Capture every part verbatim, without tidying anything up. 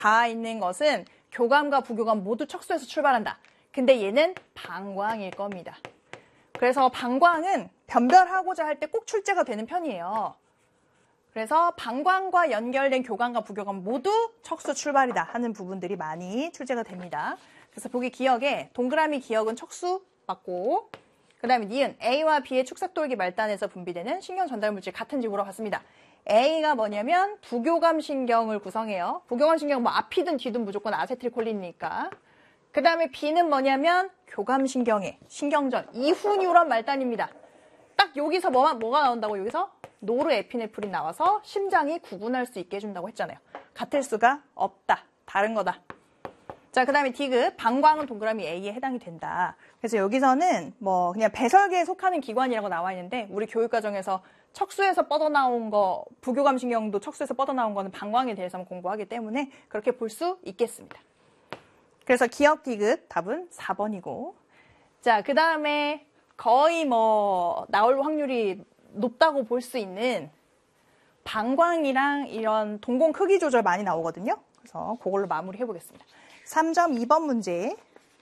닿아 있는 것은 교감과 부교감 모두 척수에서 출발한다. 근데 얘는 방광일 겁니다. 그래서 방광은 변별하고자 할 때 꼭 출제가 되는 편이에요. 그래서 방광과 연결된 교감과 부교감 모두 척수 출발이다 하는 부분들이 많이 출제가 됩니다. 그래서 보기 기억에 동그라미 기억은 척수 맞고, 그 다음에 니은 A와 B의 축삭돌기 말단에서 분비되는 신경 전달 물질 같은지 물어봤습니다. A가 뭐냐면 부교감 신경을 구성해요. 부교감 신경 뭐 앞이든 뒤든 무조건 아세틸콜린이니까. 그 다음에 B는 뭐냐면 교감 신경의 신경전 이후 뉴런 말단입니다. 딱 여기서 뭐가, 뭐가 나온다고? 여기서 노르에피네프린 나와서 심장이 구분할 수 있게 해준다고 했잖아요. 같을 수가 없다. 다른 거다. 자, 그 다음에 디귿, 방광은 동그라미 A에 해당이 된다. 그래서 여기서는 뭐 그냥 배설계에 속하는 기관이라고 나와 있는데, 우리 교육과정에서 척수에서 뻗어나온 거, 부교감 신경도 척수에서 뻗어나온 거는 방광에 대해서만 공부하기 때문에 그렇게 볼 수 있겠습니다. 그래서 기억 디귿 답은 사 번이고, 자, 그 다음에 거의 뭐 나올 확률이 높다고 볼 수 있는 방광이랑 이런 동공 크기 조절 많이 나오거든요. 그래서 그걸로 마무리해 보겠습니다. 삼 점 이 번 문제.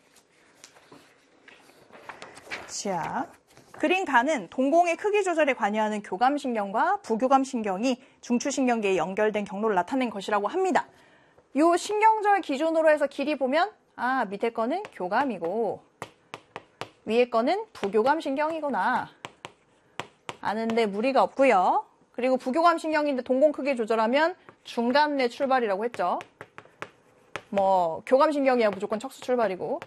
자, 그린 간은 동공의 크기 조절에 관여하는 교감신경과 부교감신경이 중추신경계에 연결된 경로를 나타낸 것이라고 합니다. 이 신경절 기준으로 해서 길이 보면 아, 밑에 거는 교감이고 위에 거는 부교감신경이구나 아는데 무리가 없고요. 그리고 부교감신경인데 동공 크기 조절하면 중간내 출발이라고 했죠. 뭐 교감신경이야 무조건 척수 출발이고,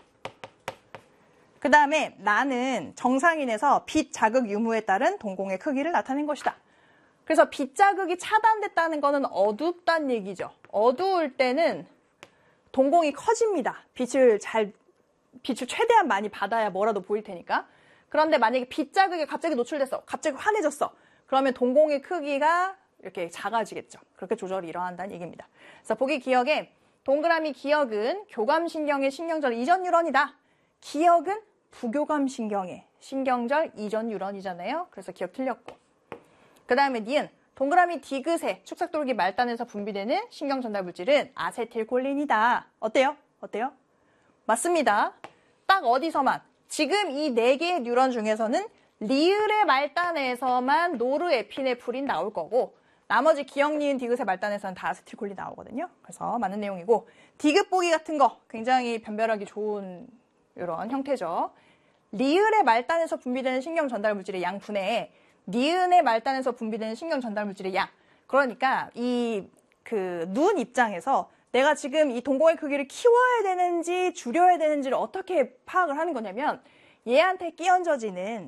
그 다음에 나는 정상인에서 빛 자극 유무에 따른 동공의 크기를 나타낸 것이다. 그래서 빛 자극이 차단됐다는 거는 어둡다는 얘기죠. 어두울 때는 동공이 커집니다. 빛을 잘 빛을 최대한 많이 받아야 뭐라도 보일 테니까. 그런데 만약에 빛 자극에 갑자기 노출됐어. 갑자기 환해졌어. 그러면 동공의 크기가 이렇게 작아지겠죠. 그렇게 조절이 일어난다는 얘기입니다. 그래서 보기 기억에 동그라미 기억은 교감신경의 신경절 이전 뉴런이다. 기억은 부교감신경의 신경절 이전 뉴런이잖아요. 그래서 기억 틀렸고. 그 다음에 니은 동그라미 디귿의 축삭돌기 말단에서 분비되는 신경전달 물질은 아세틸콜린이다. 어때요? 어때요? 맞습니다. 딱 어디서만 지금 이 네 개의 뉴런 중에서는 리을의 말단에서만 노르에피네프린 나올 거고, 나머지 기억, 니은, 디귿의 말단에서는 다 아세틸콜린 나오거든요. 그래서 맞는 내용이고, 디귿 보기 같은 거 굉장히 변별하기 좋은 이런 형태죠. 리을의 말단에서 분비되는 신경 전달 물질의 양 분해에 니은의 말단에서 분비되는 신경 전달 물질의 양. 그러니까 이 그 눈 입장에서 내가 지금 이 동공의 크기를 키워야 되는지 줄여야 되는지를 어떻게 파악을 하는 거냐면, 얘한테 끼얹어지는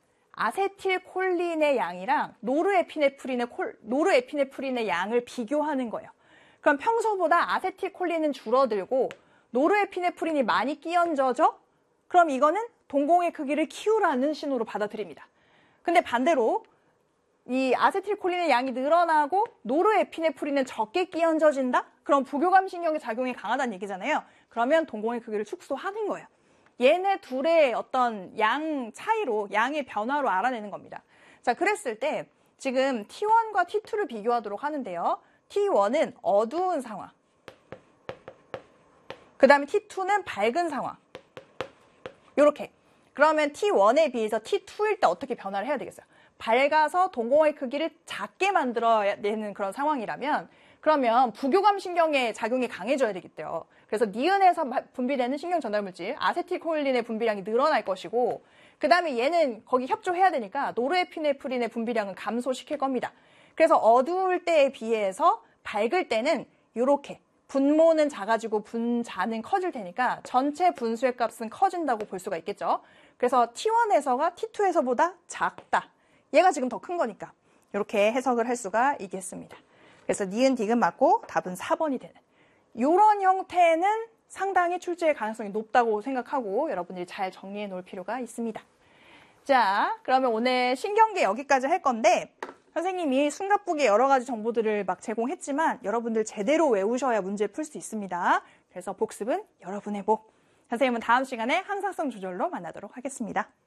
아세틸콜린의 양이랑 노르에피네프린의 콜, 노르에피네프린의 양을 비교하는 거예요. 그럼 평소보다 아세틸콜린은 줄어들고 노르에피네프린이 많이 끼얹어져? 그럼 이거는 동공의 크기를 키우라는 신호로 받아들입니다. 근데 반대로 이 아세틸콜린의 양이 늘어나고 노르에피네프린은 적게 끼얹어진다? 그럼 부교감신경의 작용이 강하다는 얘기잖아요. 그러면 동공의 크기를 축소하는 거예요. 얘네 둘의 어떤 양 차이로, 양의 변화로 알아내는 겁니다. 자, 그랬을 때 지금 티 원과 티 투를 비교하도록 하는데요. 티 원은 어두운 상황, 그 다음에 티 투는 밝은 상황. 요렇게. 그러면 티 원에 비해서 티 투일 때 어떻게 변화를 해야 되겠어요? 밝아서 동공의 크기를 작게 만들어야 되는 그런 상황이라면, 그러면 부교감신경의 작용이 강해져야 되겠대요. 그래서 니은에서 분비되는 신경 전달물질 아세틸콜린의 분비량이 늘어날 것이고, 그 다음에 얘는 거기 협조해야 되니까 노르에피네프린의 분비량은 감소시킬 겁니다. 그래서 어두울 때에 비해서 밝을 때는 이렇게 분모는 작아지고 분자는 커질 테니까 전체 분수의 값은 커진다고 볼 수가 있겠죠. 그래서 티 원에서가 티 투에서보다 작다. 얘가 지금 더 큰 거니까 이렇게 해석을 할 수가 있겠습니다. 그래서 니은 디귿 맞고 답은 사 번이 되는 이런 형태는 상당히 출제의 가능성이 높다고 생각하고 여러분들이 잘 정리해 놓을 필요가 있습니다. 자, 그러면 오늘 신경계 여기까지 할 건데, 선생님이 숨가쁘게 여러 가지 정보들을 막 제공했지만 여러분들 제대로 외우셔야 문제 풀 수 있습니다. 그래서 복습은 여러분의 복. 선생님은 다음 시간에 항상성 조절로 만나도록 하겠습니다.